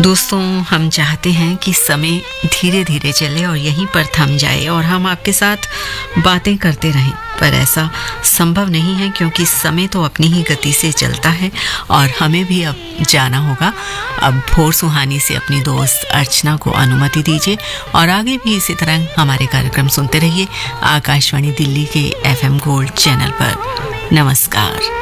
दोस्तों, हम चाहते हैं कि समय धीरे धीरे चले और यहीं पर थम जाए और हम आपके साथ बातें करते रहें, पर ऐसा संभव नहीं है क्योंकि समय तो अपनी ही गति से चलता है और हमें भी अब जाना होगा। अब भोर सुहानी से अपनी दोस्त अर्चना को अनुमति दीजिए और आगे भी इसी तरह हमारे कार्यक्रम सुनते रहिए आकाशवाणी दिल्ली के FM गोल्ड चैनल पर। नमस्कार।